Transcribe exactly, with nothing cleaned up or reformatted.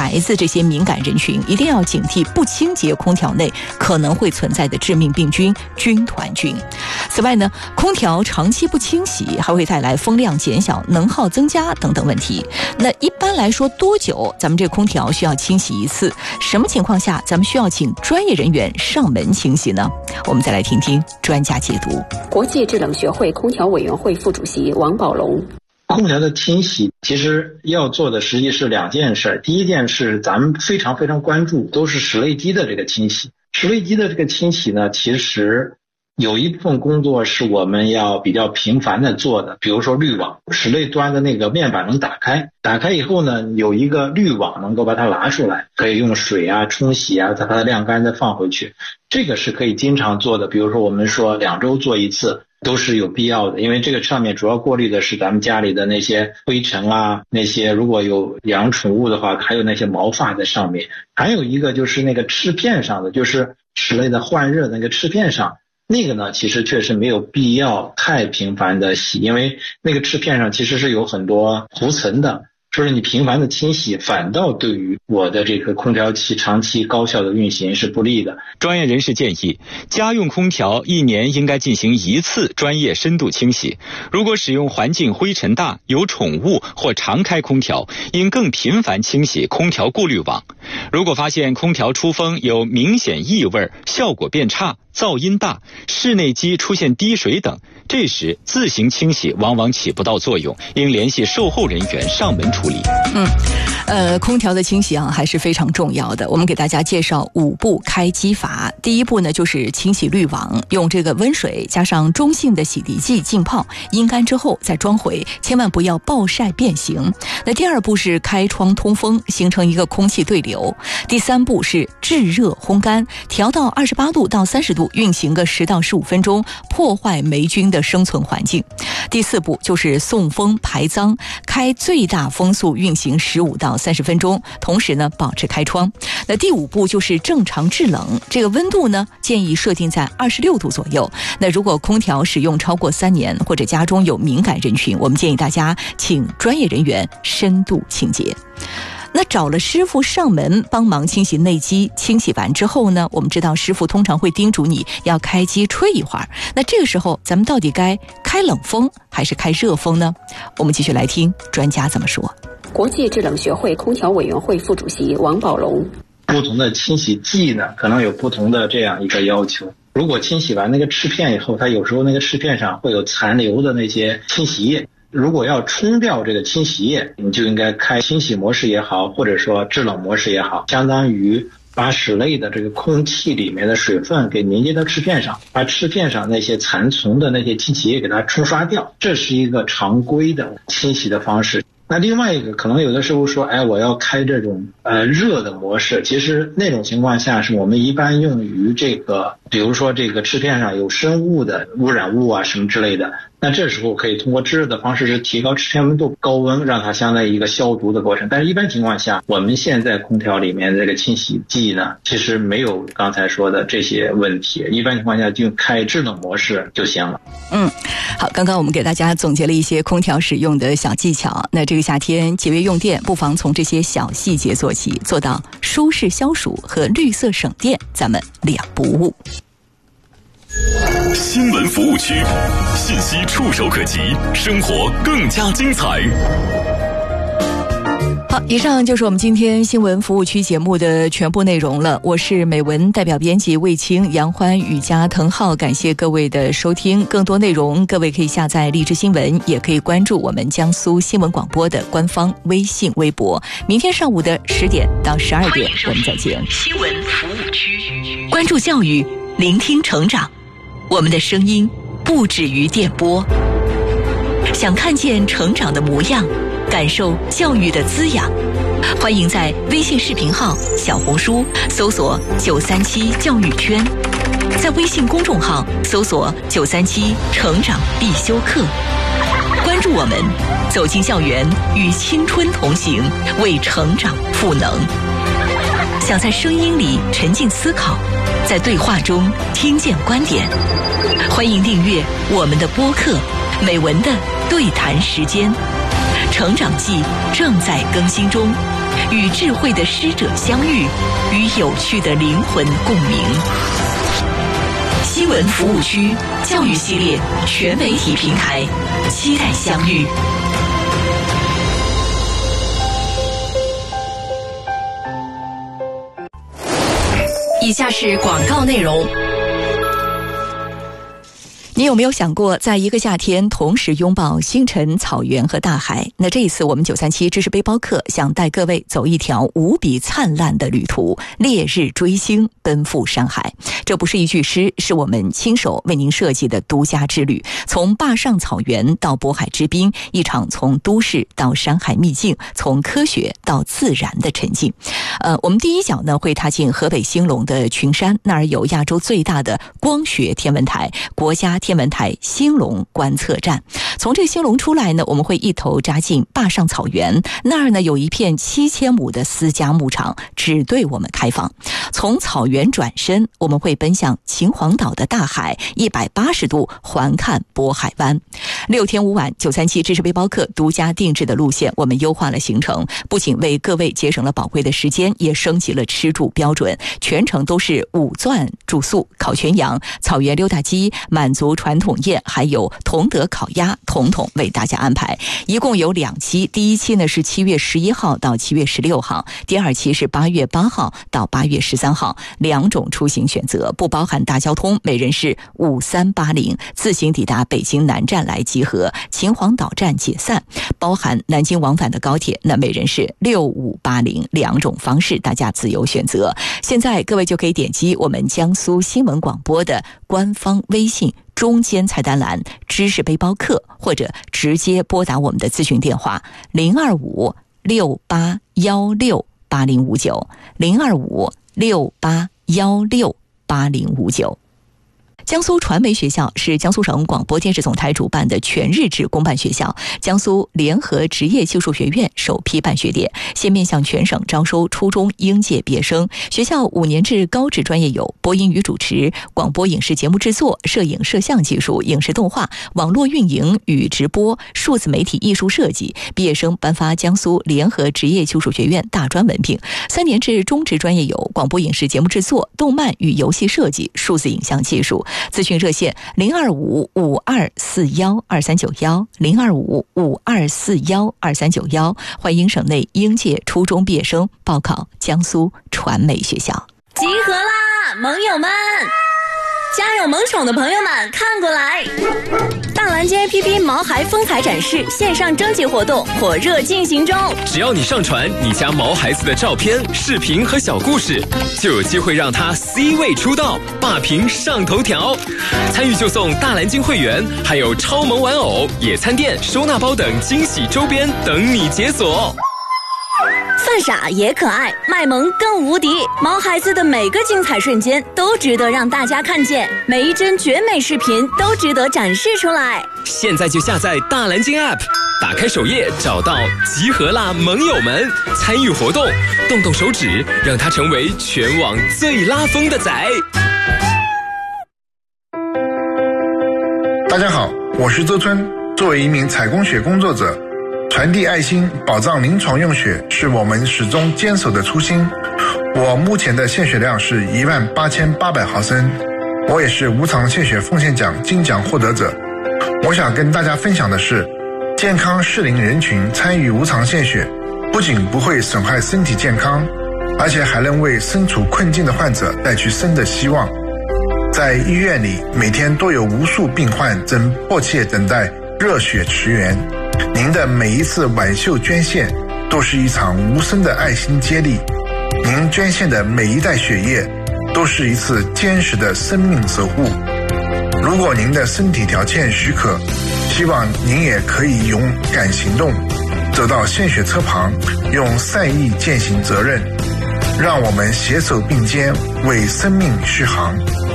孩子这些敏感人群，一定要警惕不清洁空调内可能会存在的致命病菌军团菌。此外呢，空调长期不清洗还会带来风量减小、能耗增加等等问题。那一般来说，多久咱们这空调需要清洗一次？什么情况下咱们需要请专业人员上门清洗呢？我们再来听听专家解读。 国际制冷学会空调委员会副主席王宝龙。 空调的清洗其实要做的实际是两件事。第一件是咱们非常非常关注，都是室内机的这个清洗。室内机的这个清洗呢，其实有一部分工作是我们要比较频繁的做的，比如说滤网，室内端的那个面板能打开，打开以后呢，有一个滤网能够把它拿出来，可以用水啊冲洗啊，再把它晾干再放回去，这个是可以经常做的。比如说我们说两周做一次都是有必要的，因为这个上面主要过滤的是咱们家里的那些灰尘啊，那些如果有养宠物的话，还有那些毛发在上面。还有一个就是那个翅片上的，就是室内的换热那个翅片上，那个呢其实确实没有必要太频繁的洗，因为那个翅片上其实是有很多涂层的，说是你频繁的清洗反倒对于我的这个空调器长期高效的运行是不利的。 专业人士建议，家用空调一年应该进行一次专业深度清洗。如果使用环境灰尘大、有宠物或常开空调，应更频繁清洗空调过滤网。如果发现空调出风有明显异味、效果变差、噪音大、室内机出现滴水等，这时自行清洗往往起不到作用，应联系售后人员上门处理。 嗯，呃，空调的清洗啊还是非常重要的。我们给大家介绍五步开机法。第一步呢，就是清洗滤网，用这个温水加上中性的洗涤剂浸泡，阴干之后再装回，千万不要暴晒变形。那第二步是开窗通风，形成一个空气对流。第三步是制热烘干，调到二十八度到三十度，运行个十到十五分钟，破坏霉菌的生存环境。第四步就是送风排脏，开最大风速运行十五到三十分钟，同时呢保持开窗。那第五步就是正常制冷，这个温度呢建议设定在二十六度左右。那如果空调使用超过三年，或者家中有敏感人群，我们建议大家请专业人员深度清洁。那找了师傅上门帮忙清洗内机，清洗完之后呢，我们知道师傅通常会叮嘱你要开机吹一会儿。那这个时候咱们到底该开冷风还是开热风呢？我们继续来听专家怎么说。 国际制冷学会空调委员会副主席王宝龙。 不同的清洗剂呢，可能有不同的这样一个要求。如果清洗完那个翅片以后，它有时候那个翅片上会有残留的那些清洗液，如果要冲掉这个清洗液，你就应该开清洗模式也好，或者说制冷模式也好，相当于把室内的这个空气里面的水分给凝结到翅片上，把翅片上那些残存的那些清洗液给它冲刷掉，这是一个常规的清洗的方式。那另外一个可能有的时候说，哎，我要开这种呃热的模式，其实那种情况下是我们一般用于这个，比如说这个翅片上有生物的污染物啊什么之类的，那这时候可以通过制热的方式是提高翅片温度，高温让它相当于一个消毒的过程。但是一般情况下，我们现在空调里面这个清洗剂呢，其实没有刚才说的这些问题，一般情况下就开制冷模式就行了。 嗯，好，刚刚我们给大家总结了一些空调使用的小技巧。那这个夏天节约用电，不妨从这些小细节做起，做到舒适消暑和绿色省电，咱们两不误。 新闻服务区，信息触手可及，生活更加精彩。 好，以上就是我们今天新闻服务区节目的全部内容了。我是美文代表编辑卫青、杨欢、雨佳、滕浩，感谢各位的收听。更多内容各位可以下载荔枝新闻，也可以关注我们江苏新闻广播的官方微信微博。明天上午的十点到十二点我们再见。 新闻服务区， 关注教育，聆听成长，我们的声音不止于电波。想看见成长的模样，感受教育的滋养，欢迎在微信视频号、小红书搜索九三七教育圈，在微信公众号搜索九三七成长必修课。关注我们，走进校园，与青春同行，为成长赋能。想在声音里沉浸思考，在对话中听见观点，欢迎订阅我们的播客美文的对谈时间。成长记正在更新中， 与智慧的师者相遇，与有趣的灵魂共鸣。新闻服务区教育系列全媒体平台，期待相遇。以下是广告内容。你有没有想过，在一个夏天同时拥抱星辰、草原和大海？那这一次，我们九三七知识背包客想带各位走一条无比灿烂的旅途，烈日追星，奔赴山海。这不是一句诗，是我们亲手为您设计的独家之旅。从坝上草原到渤海之滨，一场从都市到山海秘境，从科学到自然的沉浸。呃，我们第一脚呢会踏进河北兴隆的群山，那儿有亚洲最大的光学天文台——国家天文台兴隆观测站。从这个兴隆出来呢，我们会一头扎进坝上草原，那儿呢有一片七千亩的私家牧场，只对我们开放。从草原转身，我们会奔向秦皇岛的大海，一百八十度环看渤海湾。六天五晚，九三七知识背包客独家定制的路线，我们优化了行程，不仅为各位节省了宝贵的时间，也升级了吃住标准，全程都是五钻住宿、烤全羊、草原溜达鸡、满族传统宴，还有同德烤鸭，统统为大家安排。一共有两期，第一期呢是七月十一号到七月十六号，第二期是八月八号到八月十三号，两种出行选择，不包含大交通，每人是五三八零，自行抵达北京南站来集合，秦皇岛站解散。包含南京往返的高铁，那每人是六五八零，两种方式大家自由选择。现在各位就可以点击我们江苏新闻广播的官方微信中间菜单栏知识背包客，或者直接拨打我们的咨询电话零二五六八幺六八零五九零二五六八幺六八零五九。江苏传媒学校是江苏省广播电视总台主办的全日制公办学校，江苏联合职业技术学院首批办学点，现面向全省招收初中应届毕业生。学校五年制高职专业有播音与主持、广播影视节目制作、摄影摄像技术、影视动画、网络运营与直播、数字媒体艺术设计。毕业生颁发江苏联合职业技术学院大专文凭。三年制中职专业有广播影视节目制作、动漫与游戏设计、数字影像技术。咨询热线零二五五二四幺二三九幺零二五五二四幺二三九幺，欢迎省内应届初中毕业生报考江苏传媒学校。 集合啦，盟友们！家有萌宠的朋友们看过来，大蓝鲸 A P P 毛孩风采展示线上征集活动火热进行中， 只要你上传你家毛孩子的照片、视频和小故事，就有机会让他 C 位出道，霸屏上头条。参与就送大蓝鲸会员，还有超萌玩偶、野餐垫、收纳包等惊喜周边等你解锁。 犯傻也可爱，卖萌更无敌。毛孩子的每个精彩瞬间都值得让大家看见，每一帧绝美视频都值得展示出来。 现在就下载大蓝鲸 App， 打开首页找到集合啦盟友们，参与活动，动动手指，让它成为全网最拉风的仔。 大家好，我是周春。作为一名采供血工作者，传递爱心，保障临床用血是我们始终坚守的初心。我目前的献血量是一万八千八百毫升，我也是无偿献血奉献奖金奖获得者。我想跟大家分享的是，健康适龄人群参与无偿献血，不仅不会损害身体健康，而且还能为身处困境的患者带去生的希望。在医院里，每天都有无数病患正迫切等待热血驰援。您的每一次挽袖捐献都是一场无声的爱心接力，您捐献的每一袋血液都是一次坚实的生命守护。如果您的身体条件许可，希望您也可以勇敢行动，走到献血车旁，用善意践行责任，让我们携手并肩，为生命续航。